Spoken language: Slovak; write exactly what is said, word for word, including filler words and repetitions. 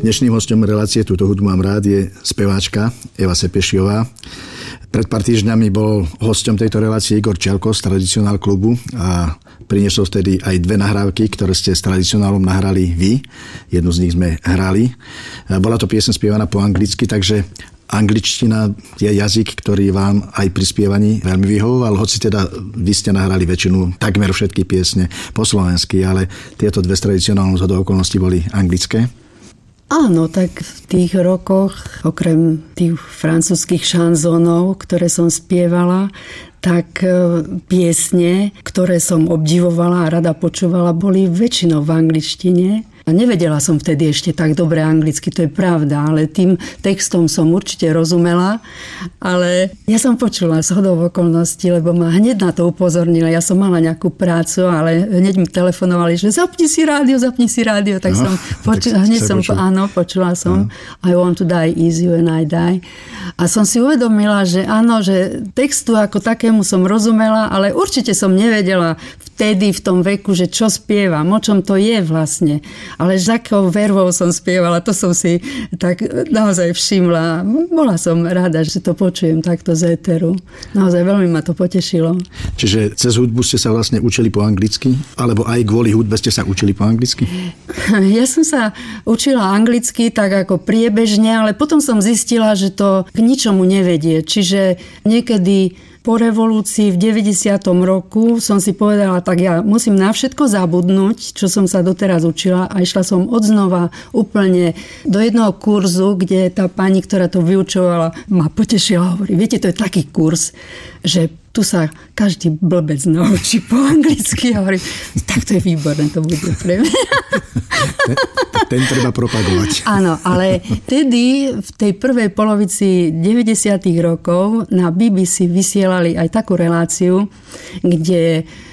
Dnešným hosťom relácie Túto hudbu mám rád je speváčka Eva Sepešiová. Pred pár týždňami bol hosťom tejto relácie Igor Čelko z Tradicionál klubu a priniesol vtedy aj dve nahrávky, ktoré ste s Tradicionálom nahrali vy. Jednu z nich sme hrali. Bola to pieseň spievaná po anglicky, takže angličtina je jazyk, ktorý vám aj pri spievaní veľmi vyhovoval, hoci teda vy ste nahrali väčšinu, takmer všetky piesne po slovensky, ale tieto dve z Tradicionálom zhodou okolností boli anglické. Áno, tak v tých rokoch, okrem tých francúzskych šanzónov, ktoré som spievala, tak piesne, ktoré som obdivovala a rada počúvala, boli väčšinou v angličtine. A nevedela som vtedy ešte tak dobre anglicky, to je pravda, ale tým textom som určite rozumela. Ale ja som počula zhodou okolností, lebo ma hneď na to upozornila. Ja som mala nejakú prácu, ale hneď mi telefonovali, že zapni si rádio, zapni si rádio. Tak no, som počula, hneď som, počul. áno, počula som no. I want to die easy when I die. A som si uvedomila, že áno, že textu ako takému som rozumela, ale určite som nevedela vtedy v tom veku, že čo spievam, o čom to je vlastne. Ale s akou vervou som spievala, to som si tak naozaj všimla. Bola som rada, že to počujem takto z éteru. Naozaj veľmi ma to potešilo. Čiže cez hudbu ste sa vlastne učili po anglicky? Alebo aj kvôli hudbe ste sa učili po anglicky? Ja som sa učila anglicky tak ako priebežne, ale potom som zistila, že to k ničomu nevedie. Čiže niekedy po revolúcii v deväťdesiatom roku som si povedala, tak ja musím na všetko zabudnúť, čo som sa doteraz učila a išla som odznova úplne do jednoho kurzu, kde tá pani, ktorá to vyučovala, ma potešila a hovorí, viete, to je taký kurz, že tu sa každý blbec naučí po anglicky a hovorí, tak to je výborné, to bude pre mňa. Ten, ten treba propagovať. Áno, ale tedy v tej prvej polovici deväťdesiatych rokov na bé bé cé vysielali aj takú reláciu, kde